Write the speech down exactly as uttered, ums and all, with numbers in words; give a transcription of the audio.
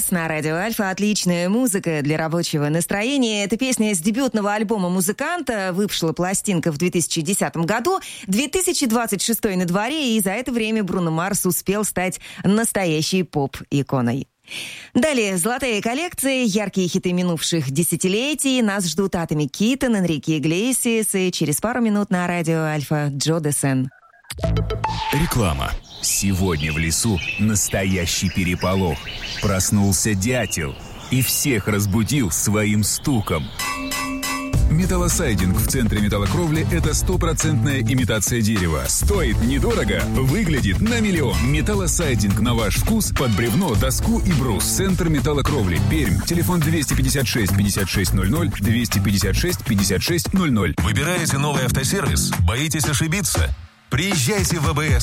Марс на радио Альфа. Отличная музыка для рабочего настроения. Это песня с дебютного альбома музыканта. Вышла пластинка в две тысячи десятом году. две тысячи двадцать шестой на дворе, и за это время Бруно Марс успел стать настоящей поп-иконой. Далее золотая коллекция, яркие хиты минувших десятилетий. Нас ждут Атоми Киттон, Энрике Иглесиас и через пару минут на радио Альфа Джо Дэсен. Реклама. Сегодня в лесу настоящий переполох. Проснулся дятел и всех разбудил своим стуком. Металлосайдинг в центре металлокровли – это стопроцентная имитация дерева. Стоит недорого, выглядит на миллион. Металлосайдинг на ваш вкус под бревно, доску и брус. Центр металлокровли. Пермь. Телефон двести пятьдесят шесть пятьдесят шесть ноль ноль, двести пятьдесят шесть пятьдесят шесть ноль ноль. Выбираете новый автосервис? Боитесь ошибиться? Приезжайте в АБС